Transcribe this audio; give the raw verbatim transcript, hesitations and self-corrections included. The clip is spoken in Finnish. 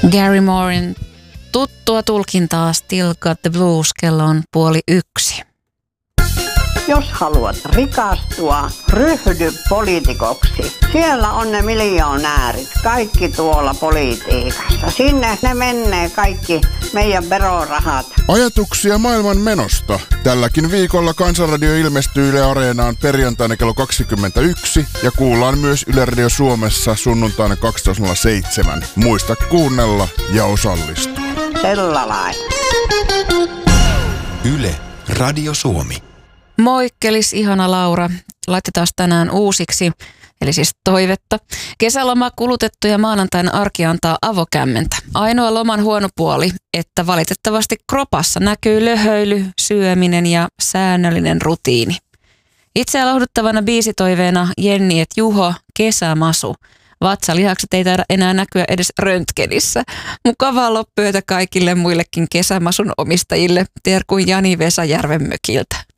Gary Mooren tuttua tulkintaa Still Got the Blues, kello on puoli yksi. Jos haluat rikastua, ryhdy poliitikoksi. Siellä on ne miljoonäärit, kaikki tuolla politiikassa. Sinne ne menee kaikki meidän verorahat. Ajatuksia maailman menosta. Tälläkin viikolla Kansanradio ilmestyy Yle Areenaan perjantaina kello kaksikymmentäyksi ja kuullaan myös Yle Radio Suomessa sunnuntaina kaksitoista nolla seitsemän. Muista kuunnella ja osallistua. Sellalain. Yle Radio Suomi. Moikkelis, ihana Laura. Laitetaan tänään uusiksi, eli siis toivetta. Kesäloma kulutettu ja maanantaina arki antaa avokämmentä. Ainoa loman huono puoli, että valitettavasti kropassa näkyy löhöily, syöminen ja säännöllinen rutiini. Itseä lohduttavana biisitoiveena Jenni et Juho, kesämasu. Vatsalihakset ei taida enää näkyä edes röntgenissä. Mukavaa loppuyötä kaikille muillekin kesämasun omistajille. Terkuin Jani Vesajärven mökiltä.